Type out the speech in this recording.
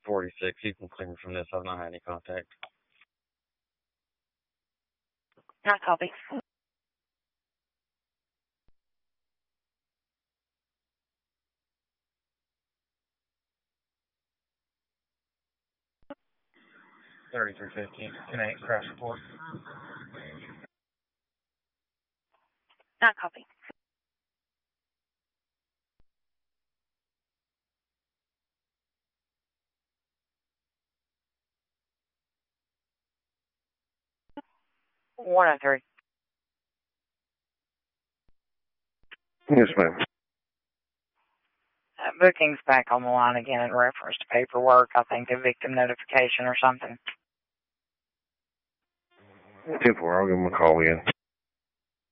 46. You can clear me from this. I've not had any contact. Not copy. Connect crash report. Not copy. One of three. Yes, ma'am. Booking's back on the line again in reference to paperwork. I think a victim notification or something. 10-4, I'll give him a call again.